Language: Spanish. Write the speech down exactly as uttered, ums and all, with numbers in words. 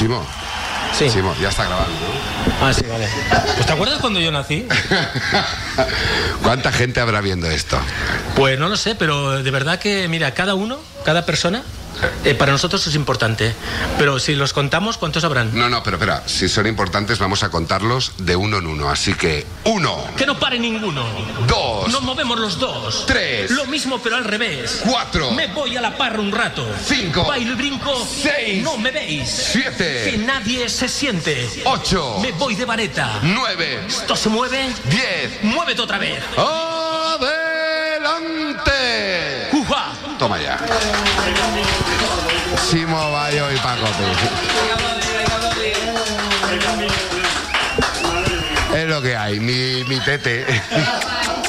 Simo. Sí. Simo, ya está grabando, ¿no? Ah, sí, vale. Pues, ¿te acuerdas cuando yo nací? ¿Cuánta gente habrá viendo esto? Pues no lo sé, pero de verdad que, mira, cada uno, cada persona, eh, para nosotros es importante. Pero si los contamos, ¿cuántos habrán? No, no, pero espera, si son importantes vamos a contarlos de uno en uno. Así que, uno. Que no pare ninguno. Dos. Nos movemos los dos. Tres. Lo mismo, pero al revés. Cuatro. Me voy a la parra un rato. Cinco. Bailo y brinco. Seis. No me veis. Siete. Que nadie se siente. Ocho. Me voy de vareta. Nueve. Esto se mueve. Diez. Muévete otra vez. ¡Adelante! ¡Uja! Toma ya. Simo, Bayo y Paco. Es lo que hay, mi, mi tete.